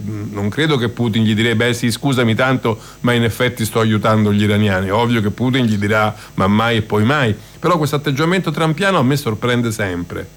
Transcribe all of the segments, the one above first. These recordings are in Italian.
non credo che Putin gli direbbe sì, scusami tanto, ma in effetti sto aiutando gli iraniani. Ovvio che Putin gli dirà ma mai e poi mai, però questo atteggiamento trumpiano a me sorprende sempre.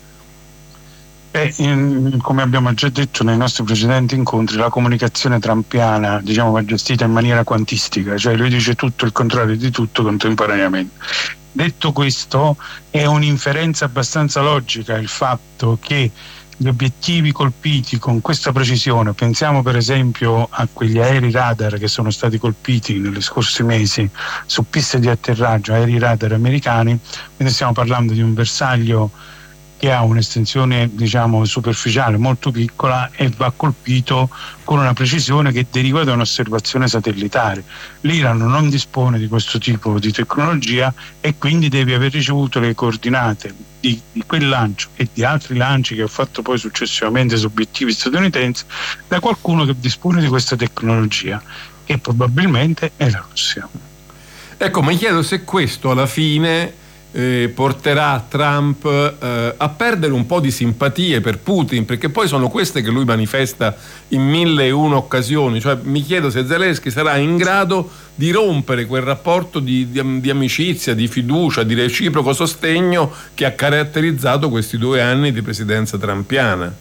Come abbiamo già detto nei nostri precedenti incontri, la comunicazione trumpiana, diciamo, va gestita in maniera quantistica, cioè lui dice tutto il contrario di tutto contemporaneamente. Detto questo, è un'inferenza abbastanza logica il fatto che gli obiettivi colpiti con questa precisione, pensiamo per esempio a quegli aerei radar che sono stati colpiti negli scorsi mesi su piste di atterraggio, aerei radar americani, quindi stiamo parlando di un bersaglio che ha un'estensione, diciamo, superficiale molto piccola e va colpito con una precisione che deriva da un'osservazione satellitare. L'Iran non dispone di questo tipo di tecnologia e quindi deve aver ricevuto le coordinate di quel lancio e di altri lanci che ha fatto poi successivamente su obiettivi statunitensi da qualcuno che dispone di questa tecnologia, che probabilmente è la Russia. Ecco, mi chiedo se questo alla fine porterà Trump a perdere un po' di simpatie per Putin, perché poi sono queste che lui manifesta in 1001 occasioni. Cioè, mi chiedo se Zelensky sarà in grado di rompere quel rapporto di amicizia, di fiducia, di reciproco sostegno che ha caratterizzato questi 2 anni di presidenza trumpiana.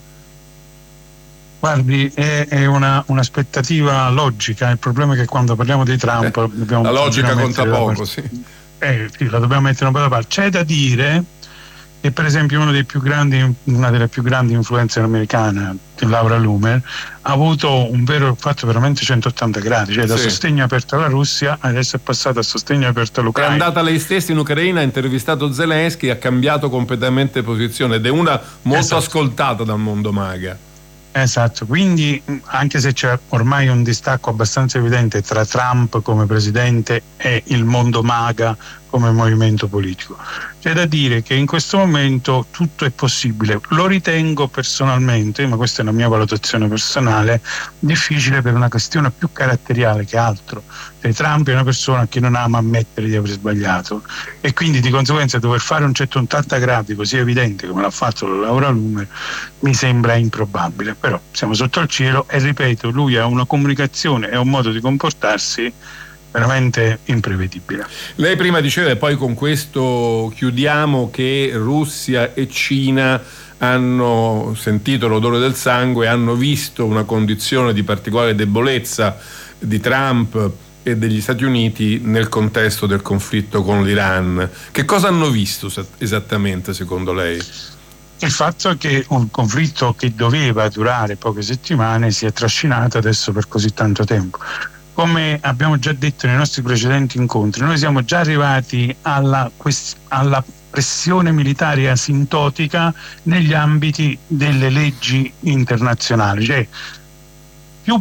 Guardi, è un'aspettativa logica. Il problema è che quando parliamo di Trump dobbiamo la logica conta poco, sì. Sì, la dobbiamo mettere un po' da parte. C'è da dire che per esempio una delle più grandi influenze americane, Laura Loomer, ha avuto fatto veramente 180 gradi, cioè da sostegno aperto alla Russia adesso è passata a sostegno aperto all'Ucraina. È andata lei stessa in Ucraina, ha intervistato Zelensky e ha cambiato completamente posizione ed è una molto ascoltata dal mondo MAGA. Esatto, quindi anche se c'è ormai un distacco abbastanza evidente tra Trump come presidente e il mondo MAGA come movimento politico, c'è da dire che in questo momento tutto è possibile. Lo ritengo personalmente, ma questa è una mia valutazione personale, difficile per una questione più caratteriale che altro. Trump è una persona che non ama ammettere di aver sbagliato e quindi di conseguenza dover fare un 180 gradi così evidente come l'ha fatto Laura Loomer mi sembra improbabile, però siamo sotto il cielo e ripeto, lui ha una comunicazione e un modo di comportarsi veramente imprevedibile. Lei prima diceva, e poi con questo chiudiamo, che Russia e Cina hanno sentito l'odore del sangue, hanno visto una condizione di particolare debolezza di Trump e degli Stati Uniti nel contesto del conflitto con l'Iran. Che cosa hanno visto esattamente, secondo lei? Il fatto è che un conflitto che doveva durare poche settimane si è trascinato adesso per così tanto tempo. Come abbiamo già detto nei nostri precedenti incontri, noi siamo già arrivati alla pressione militare asintotica negli ambiti delle leggi internazionali, cioè più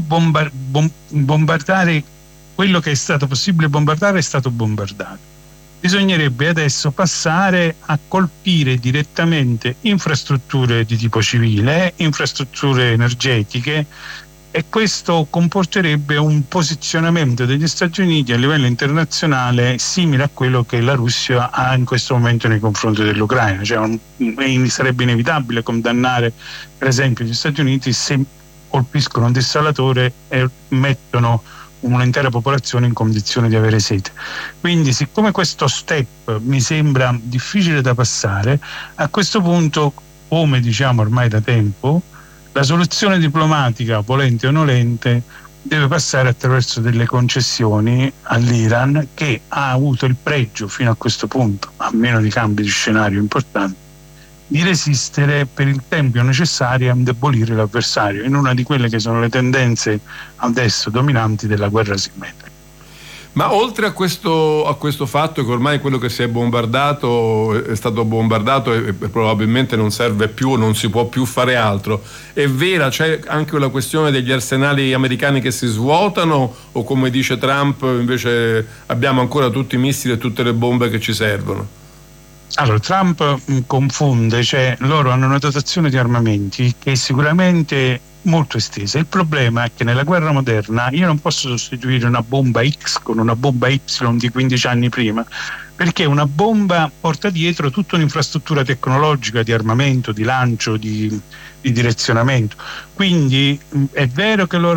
bombardare quello che è stato possibile bombardare è stato bombardato. Bisognerebbe adesso passare a colpire direttamente infrastrutture di tipo civile, infrastrutture energetiche, e questo comporterebbe un posizionamento degli Stati Uniti a livello internazionale simile a quello che la Russia ha in questo momento nei confronti dell'Ucraina. Cioè, sarebbe inevitabile condannare per esempio gli Stati Uniti se colpiscono un dessalatore e mettono un'intera popolazione in condizione di avere sete. Quindi, siccome questo step mi sembra difficile da passare, a questo punto, come diciamo ormai da tempo, la soluzione diplomatica, volente o nolente, deve passare attraverso delle concessioni all'Iran, che ha avuto il pregio fino a questo punto, a meno di cambi di scenario importanti, di resistere per il tempo necessario a indebolire l'avversario in una di quelle che sono le tendenze adesso dominanti della guerra simmetrica. Ma oltre a questo fatto che ormai quello che si è bombardato è stato bombardato e probabilmente non serve più, non si può più fare altro, è vera, c'è anche la questione degli arsenali americani che si svuotano, o come dice Trump invece abbiamo ancora tutti i missili e tutte le bombe che ci servono? Allora, Trump confonde, cioè loro hanno una dotazione di armamenti che è sicuramente molto estesa. Il problema è che nella guerra moderna io non posso sostituire una bomba X con una bomba Y di 15 anni prima, perché una bomba porta dietro tutta un'infrastruttura tecnologica di armamento, di lancio, di direzionamento. Quindi è vero che loro